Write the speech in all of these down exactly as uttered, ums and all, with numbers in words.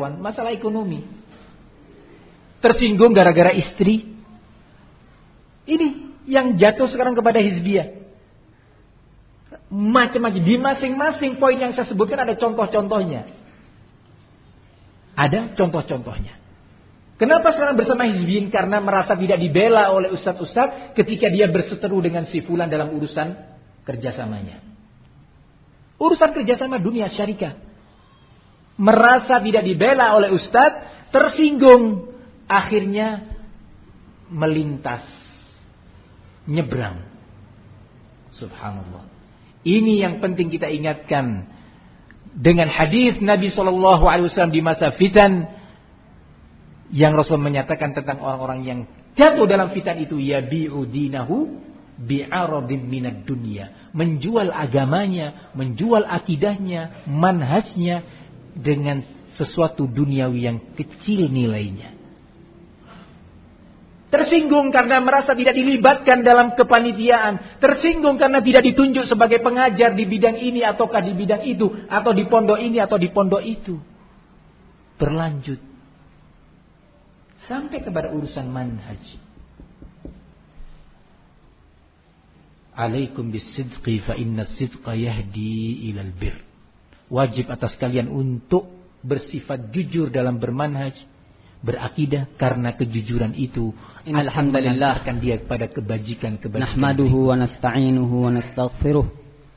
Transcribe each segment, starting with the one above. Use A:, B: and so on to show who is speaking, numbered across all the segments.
A: ikhwan? Masalah ekonomi. Tersinggung gara-gara istri. Ini yang jatuh sekarang kepada hizbiyah. Macam-macam. Di masing-masing poin yang saya sebutkan ada contoh-contohnya. Ada contoh-contohnya. Kenapa sekarang bersama hizbiyin? Karena merasa tidak dibela oleh ustadz-ustadz ketika dia berseteru dengan si fulan dalam urusan kerjasamanya. Urusan kerjasama dunia syarikat. Merasa tidak dibela oleh ustadz, tersinggung. Akhirnya melintas, nyebrang. Subhanallah. Ini yang penting kita ingatkan. Dengan hadis Nabi shallallahu alaihi wasallam di masa fitan, yang Rasul menyatakan tentang orang-orang yang jatuh dalam fitan itu, yabi'u dinahu bi'aradin minad dunya, menjual agamanya, menjual akidahnya, manhajnya dengan sesuatu duniawi yang kecil nilainya. Tersinggung karena merasa tidak dilibatkan dalam kepanitiaan. Tersinggung karena tidak ditunjuk sebagai pengajar di bidang ini ataukah di bidang itu, atau di pondok ini atau di pondok itu. Berlanjut sampai kepada urusan manhaj. Alaikum bisidqi fa inna sidqa yahdi ilal bir. Wajib atas kalian untuk bersifat jujur dalam bermanhaj, berakidah, karena kejujuran itu
B: alhamdulillah
A: akan dia kepada kebajikan-kebajikan.
B: Nahmaduhu wa nasta'inuhu wa nastaghfiruh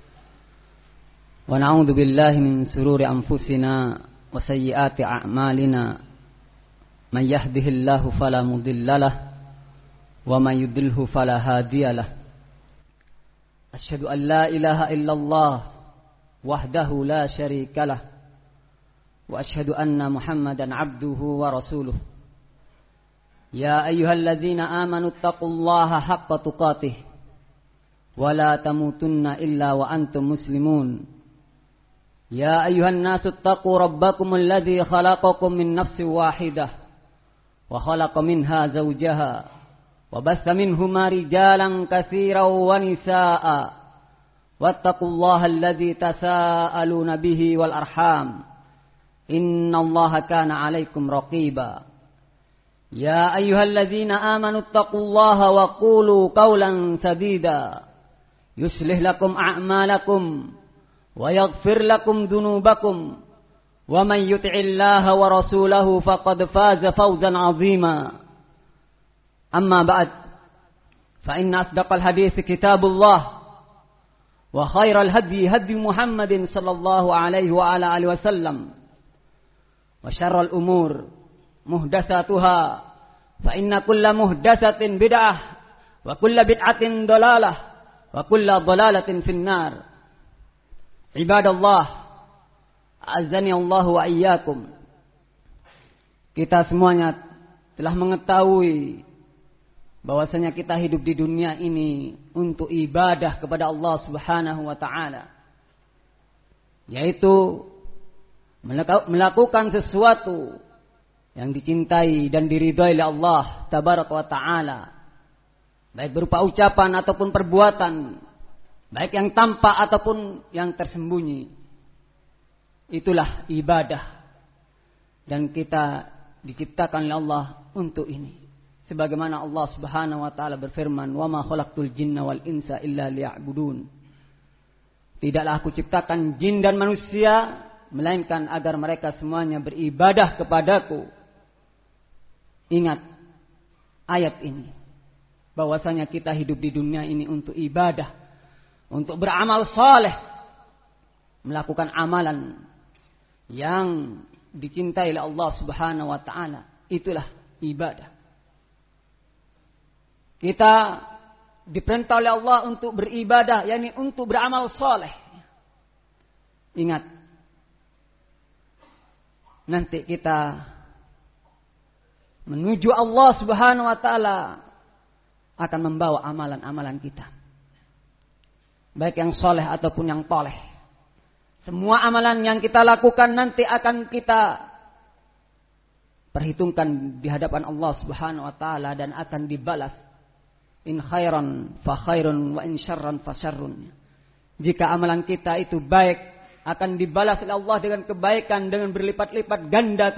B: wa na'udzu billahi min sururi anfusina wa sayyiati a'malina. Man yahdihillahu fala mudhillalah wa man yudlilhu fala hadiyalah. Asyhadu an la ilaha illallah wahdahu la syarikalah wa asyhadu anna Muhammadan abduhu wa rasuluh. Ya ayyuhalladzina amanu taqullaha haqqa tuqatih wa la tamutunna illa wa antum muslimun. Ya ayyuhan nasu taqu rabbakumul ladzi khalaqakum min nafsin wahidah wa khalaqa minha zawjaha wa bassa minhuma rijalan katsiran wa nisaa'a wattaqullaha alladzi tasaaluna bihi wal arham innallaha kana 'alaikum raqiba. Ya ayyuhalladzina amanu taqullaha wa qulu qawlan sadida yuslih lakum a'malakum wa yaghfir lakum dhunubakum wa man yuti'illaha wa rasulahu faqad faza fawzan 'azima. Amma ba'd, fa inna asdaqal hadits kitabullah wa khairal hadyi hadyi Muhammadin sallallahu alaihi wa ala alihi wasallam wa syarrul umur muhdatsatuha fa inna kulla muhdatsatin bid'ah wa kulla bid'atin dhalalah wa kulla dhalalatin finnar. Ibadallah, azani Allah wa iyyakum. Kita semuanya telah mengetahui bahwasanya kita hidup di dunia ini untuk ibadah kepada Allah Subhanahu wa taala, yaitu melakukan sesuatu yang dicintai dan diridhai oleh Allah Tabaraka wa taala, baik berupa ucapan ataupun perbuatan, baik yang tampak ataupun yang tersembunyi. Itulah ibadah, dan kita diciptakan oleh Allah untuk ini. Sebagaimana Allah Subhanahu wa taala berfirman, "Wa ma khalaqtul jinna wal insa illa liya'budun." Tidaklah aku ciptakan jin dan manusia melainkan agar mereka semuanya beribadah kepadaku. Ingat ayat ini, bahwasanya kita hidup di dunia ini untuk ibadah, untuk beramal saleh, melakukan amalan yang dicintai oleh Allah Subhanahu wa taala. Itulah ibadah. Kita diperintah oleh Allah untuk beribadah, yakni untuk beramal saleh. Ingat, nanti kita menuju Allah Subhanahu wa taala akan membawa amalan-amalan kita, baik yang soleh ataupun yang toleh. Semua amalan yang kita lakukan nanti akan kita perhitungkan di hadapan Allah Subhanahu wa taala dan akan dibalas. In khairan fa khairun wa in syarran fa syarrun. Jika amalan kita itu baik, akan dibalas oleh Allah dengan kebaikan, dengan berlipat-lipat ganda